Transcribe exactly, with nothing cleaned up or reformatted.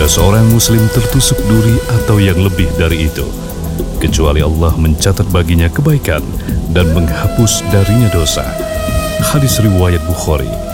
Jika seorang muslim tertusuk duri atau yang lebih dari itu, kecuali Allah mencatat baginya kebaikan dan menghapus darinya dosa. Hadis riwayat Bukhari.